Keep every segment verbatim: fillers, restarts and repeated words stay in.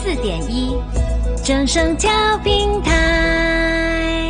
四点一正声调平台。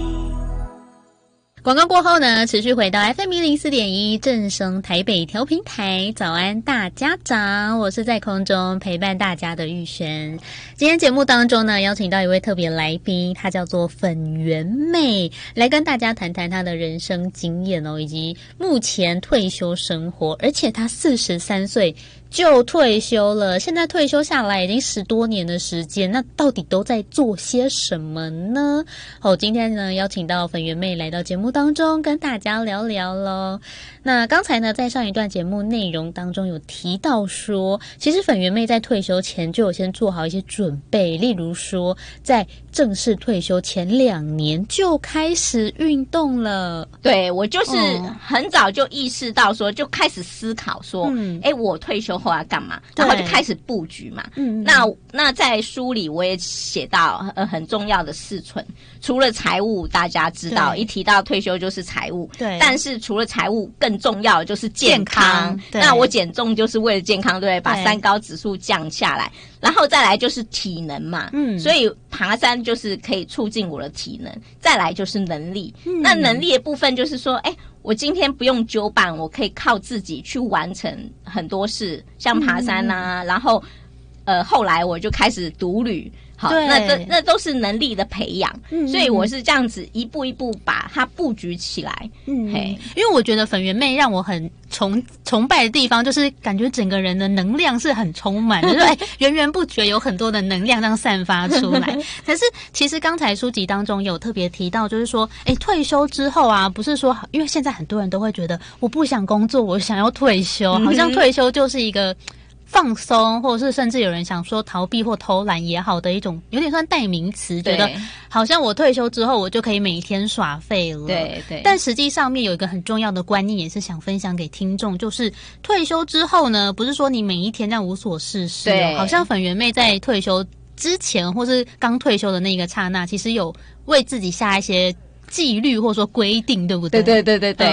广告过后呢，持续回到 F M 一零四点一正声台北调频台，早安大家长，我是在空中陪伴大家的玉璇。今天节目当中呢，邀请到一位特别来宾，她叫做粉圆妹，来跟大家谈谈她的人生经验哦，以及目前退休生活，而且她四十三岁就退休了，现在退休下来已经十多年的时间，那到底都在做些什么呢？哦，今天呢邀请到粉圆妹来到节目当中跟大家聊聊咯。那刚才呢在上一段节目内容当中有提到说，其实粉圆妹在退休前就有先做好一些准备，例如说在正式退休前两年就开始运动了。 对，我就是很早就意识到说，就开始思考说， 嗯哎、我退休后要干嘛？然后就开始布局嘛。 嗯， 那那在书里我也写到，呃，很重要的四存，除了财务，大家知道，一提到退休就是财务。 对， 但是除了财务，更重要的就是健康。 健康那我减重就是为了健康，对不对？把三高指数降下来，然后再来就是体能嘛。嗯，所以爬山就是可以促进我的体能，再来就是能力。嗯，那能力的部分就是说，哎，我今天不用揪伴，我可以靠自己去完成很多事，像爬山啊，嗯、然后呃，后来我就开始独旅。好，那这那都是能力的培养，嗯、所以我是这样子一步一步把它布局起来。 嗯，嘿，因为我觉得粉圆妹让我很崇崇拜的地方，就是感觉整个人的能量是很充满的，就是哎源源不绝有很多的能量这样散发出来。可是其实刚才书籍当中有特别提到，就是说，哎，退休之后啊，不是说，因为现在很多人都会觉得我不想工作，我想要退休，嗯、好像退休就是一个放松，或者是甚至有人想说逃避或偷懒也好的一种，有点算代名词，觉得好像我退休之后我就可以每天耍废了。 对对。 但实际上面有一个很重要的观念，也是想分享给听众，就是退休之后呢，不是说你每一天这样无所事事哦，好像粉圆妹在退休之前或是刚退休的那个刹那，其实有为自己下一些纪律或者说规定，对不对？ 对对对对对。